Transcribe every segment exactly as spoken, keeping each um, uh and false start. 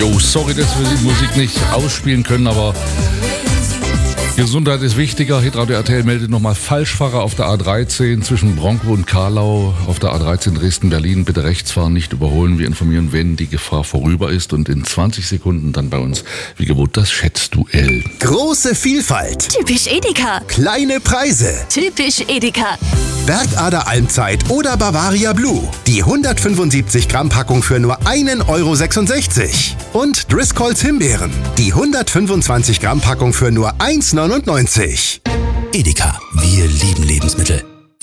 Jo, sorry, dass wir die Musik nicht ausspielen können, aber Gesundheit ist wichtiger. Hitradio R T L meldet nochmal Falschfahrer auf der A dreizehn zwischen Bronkow und Karlau auf der A dreizehn Dresden-Berlin. Bitte rechts fahren, nicht überholen. Wir informieren, wenn die Gefahr vorüber ist. Und in zwanzig Sekunden dann bei uns, wie gewohnt, das Schätzduell. Große Vielfalt. Typisch Edeka. Kleine Preise. Typisch Edeka. Bergader Almzeit oder Bavaria Blue. Die hundertfünfundsiebzig Gramm Packung für nur einen Euro sechsundsechzig. Und Driscolls Himbeeren. Die hundertfünfundzwanzig Gramm Packung für nur eins neunundneunzig. Edeka, wir lieben Lebensmittel.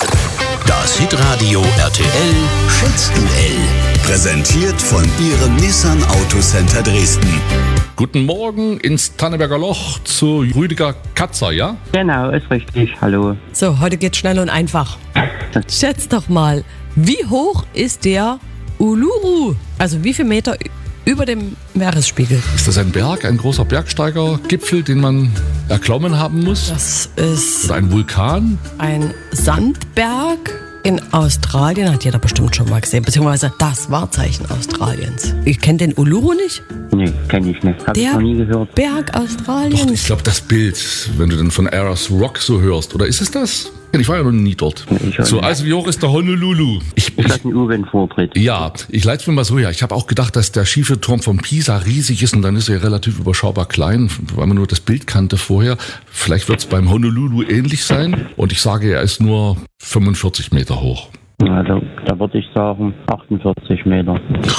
Das Hitradio R T L Schätzduell. Präsentiert von Ihrem Nissan Autocenter Dresden. Guten Morgen ins Tanneberger Loch zu Rüdiger Katzer, ja? Genau, ist richtig. Hallo. So, heute geht's schnell und einfach. Schätz doch mal, wie hoch ist der Uluru? Also wie viel Meter über dem Meeresspiegel? Ist das ein Berg, ein großer Bergsteigergipfel, den man erklommen haben muss? Das ist Oder ein Vulkan? ein Sandberg in Australien, hat jeder bestimmt schon mal gesehen, beziehungsweise das Wahrzeichen Australiens. Ich kenne den Uluru nicht. Nee, kenne ich nicht. Hab ich Der noch nie gehört. Berg Doch, Australiens. ich glaube, das Bild, wenn du dann von Ayers Rock so hörst, oder ist es das? Ich war ja noch nie dort. Ich auch So, nicht. also wie hoch ist der Honolulu? Ich, Ist das ich, ein U N Vortritt? ja, ich leite es mir mal so her. Ich habe auch gedacht, dass der schiefe Turm von Pisa riesig ist und dann ist er relativ überschaubar klein, weil man nur das Bild kannte vorher. Vielleicht wird es beim Honolulu ähnlich sein. Und ich sage, er ist nur fünfundvierzig Meter hoch. Ja, da, da würde ich sagen achtundvierzig Meter.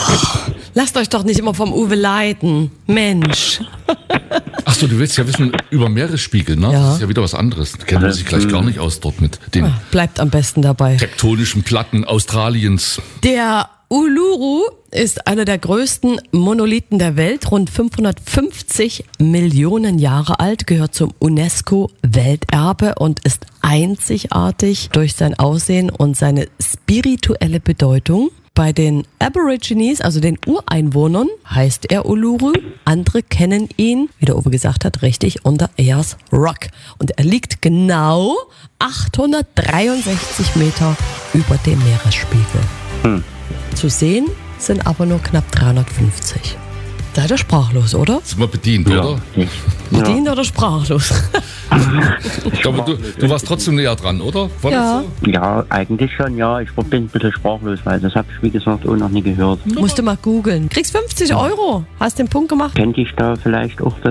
Lasst euch doch nicht immer vom Uwe leiten. Mensch. Achso, du willst ja wissen über Meeresspiegel, ne? Ja. Das ist ja wieder was anderes. Da kennen wir sich gleich gar nicht aus dort mit den Ah, bleibt am besten dabei. tektonischen Platten Australiens. Der Uluru ist einer der größten Monolithen der Welt, rund fünfhundertfünfzig Millionen Jahre alt, gehört zum UNESCO-Welterbe und ist einzigartig durch sein Aussehen und seine spirituelle Bedeutung. Bei den Aborigines, also den Ureinwohnern, heißt er Uluru. Andere kennen ihn, wie der Uwe gesagt hat, richtig unter Ayers Rock. Und er liegt genau achthundertdreiundsechzig Meter über dem Meeresspiegel. Hm. Zu sehen sind aber nur knapp dreihundertfünfzig. Seid ihr sprachlos, oder? Sind wir bedient, oder? Ich, Bedient oder sprachlos? Ich glaube, du, du warst trotzdem näher dran, oder? War Ja. das so? ja, eigentlich schon, ja. Ich bin ein bisschen sprachlos, weil das habe ich, wie gesagt, auch noch nie gehört. Musst du mal googeln. Kriegst fünfzig Euro. Hast den Punkt gemacht? Kennt ich da vielleicht auch das